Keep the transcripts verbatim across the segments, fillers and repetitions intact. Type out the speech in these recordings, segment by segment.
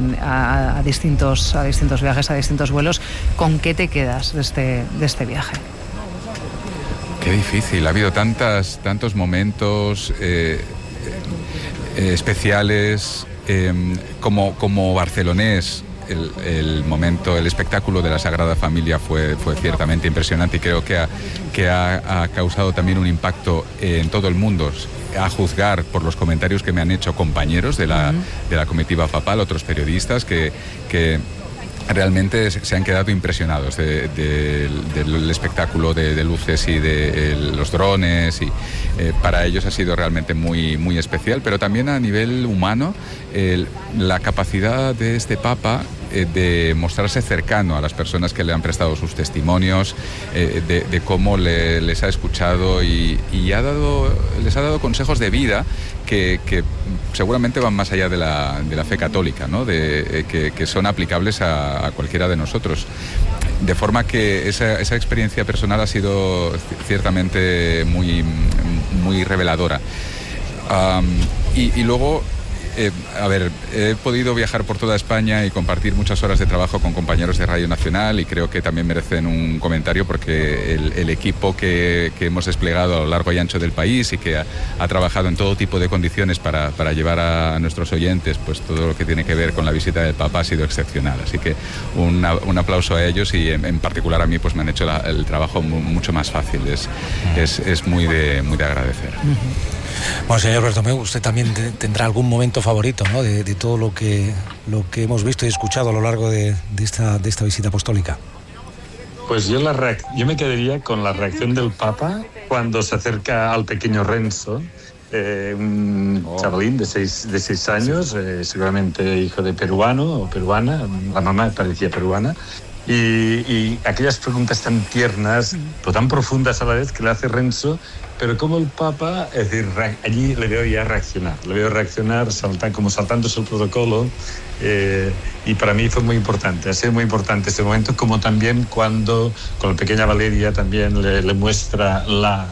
a, a, distintos, a distintos viajes, a distintos vuelos. ¿Con qué te quedas de este, de este viaje? Qué difícil, ha habido tantas, tantos momentos eh, eh, especiales, eh, como, como barcelonés. El, el momento, el espectáculo de la Sagrada Familia fue, fue ciertamente impresionante y creo que, ha, que ha, ha causado también un impacto en todo el mundo, a juzgar por los comentarios que me han hecho compañeros de la, de la comitiva papal, otros periodistas que, que realmente se han quedado impresionados de, de, del espectáculo de, de luces y de el, los drones, y eh, para ellos ha sido realmente muy, muy especial, pero también a nivel humano, el, la capacidad de este Papa eh, de mostrarse cercano a las personas que le han prestado sus testimonios, eh, de, de cómo le, les ha escuchado y, y ha dado, les ha dado consejos de vida que, que seguramente van más allá de la, de la fe católica, ¿no? de, eh, que, que son aplicables a, a cualquiera de nosotros. De forma que esa, esa experiencia personal ha sido ciertamente muy, muy reveladora. Um, y, y luego, eh, a ver, he podido viajar por toda España y compartir muchas horas de trabajo con compañeros de Radio Nacional, y creo que también merecen un comentario porque el, el equipo que, que hemos desplegado a lo largo y ancho del país y que ha, ha trabajado en todo tipo de condiciones para, para llevar a nuestros oyentes pues todo lo que tiene que ver con la visita del Papa ha sido excepcional. Así que una, un aplauso a ellos, y en, en particular a mí pues me han hecho la, el trabajo mu, mucho más fácil. Es, es, es muy, de, muy de agradecer. Bueno, señor Bertomeu, usted también te, tendrá algún momento favorito, ¿no? de, de todo lo que, lo que hemos visto y escuchado a lo largo de, de, esta, de esta visita apostólica. Pues yo, la reac- yo me quedaría con la reacción del Papa cuando se acerca al pequeño Renzo, eh, un oh. chavalín de seis, de seis años, eh, seguramente hijo de peruano o peruana, la mamá parecía peruana, y, y aquellas preguntas tan tiernas, pero tan profundas a la vez, que le hace Renzo, pero como el Papa, es decir, allí le veo ya reaccionar, le veo reaccionar saltar, como saltándose el protocolo, eh, y para mí fue muy importante, ha sido muy importante este momento, como también cuando con la pequeña Valeria también le, le muestra la,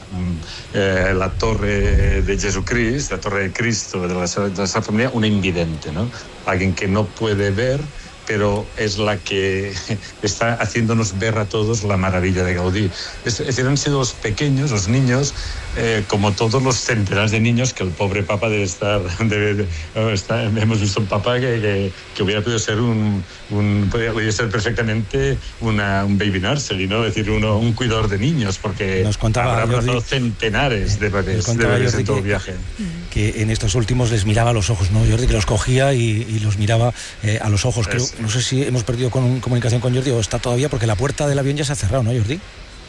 eh, la torre de Jesucristo, la torre de Cristo de la, de la Sagrada Familia, una invidente, ¿no? Alguien que no puede ver, pero es la que está haciéndonos ver a todos la maravilla de Gaudí. Es, es decir, han sido los pequeños, los niños, eh, como todos los centenares de niños que el pobre Papa debe estar... Debe, debe, está, hemos visto un Papa que, que, que hubiera podido ser un... un podría ser perfectamente una, un baby nursery, ¿no? Es decir, uno, un cuidador de niños, porque nos contaba, habrá Jordi, abrazado centenares de bebés, de bebés en todo el viaje. Que en estos últimos les miraba a los ojos, ¿no, Jordi? Que los cogía y, y los miraba eh, a los ojos. Creo, es, no sé si hemos perdido con, comunicación con Jordi o está todavía, porque la puerta del avión ya se ha cerrado, ¿no, Jordi?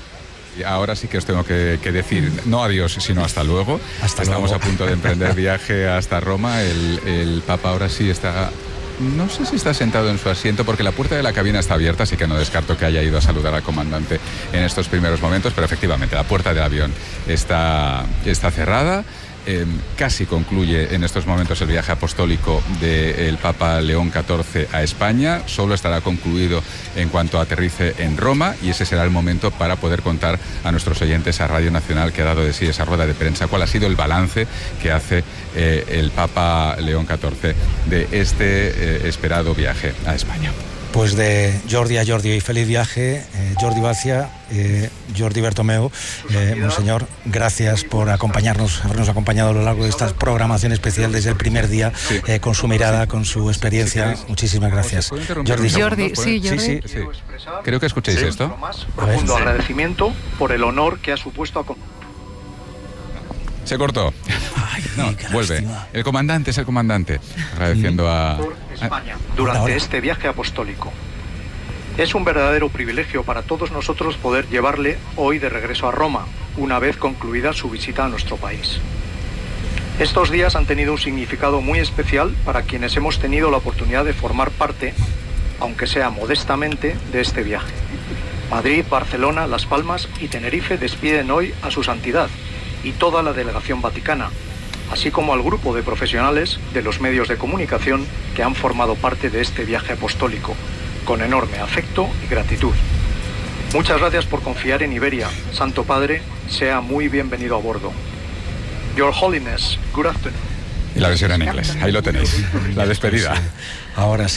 Ahora sí que os tengo que, que decir, no adiós, sino hasta luego. Hasta Estamos luego. a punto de emprender viaje hasta Roma. El, el Papa ahora sí está... No sé si está sentado en su asiento, porque la puerta de la cabina está abierta, así que no descarto que haya ido a saludar al comandante en estos primeros momentos, pero efectivamente la puerta del avión está, está cerrada. Eh, casi concluye en estos momentos el viaje apostólico del Papa León catorce a España. Solo estará concluido en cuanto aterrice en Roma, y ese será el momento para poder contar a nuestros oyentes, a Radio Nacional, que ha dado de sí esa rueda de prensa, cuál ha sido el balance que hace eh, el Papa León catorce de este eh, esperado viaje a España. Pues de Jordi a Jordi y feliz viaje, eh, Jordi Balcia, eh, Jordi Bertomeu, eh, monseñor, gracias por acompañarnos, habernos acompañado a lo largo de esta programación especial desde el primer día, sí. eh, con su mirada, con su experiencia. Sí, muchísimas gracias. Jordi, Jordi, sí, Jordi. Sí, sí, sí. Creo que escuchéis sí. esto. Profundo agradecimiento por el honor que ha supuesto a... Se cortó. Ay, no, vuelve. Lástima. El comandante es el comandante. Agradeciendo a... Por España, durante ahora. este viaje apostólico. Es un verdadero privilegio para todos nosotros poder llevarle hoy de regreso a Roma, una vez concluida su visita a nuestro país. Estos días han tenido un significado muy especial para quienes hemos tenido la oportunidad de formar parte, aunque sea modestamente, de este viaje. Madrid, Barcelona, Las Palmas y Tenerife despiden hoy a su santidad y toda la delegación vaticana, así como al grupo de profesionales de los medios de comunicación que han formado parte de este viaje apostólico, con enorme afecto y gratitud. Muchas gracias por confiar en Iberia. Santo Padre, sea muy bienvenido a bordo. Your Holiness, good afternoon. Y la versión en inglés, ahí lo tenéis, la despedida. Ahora sí.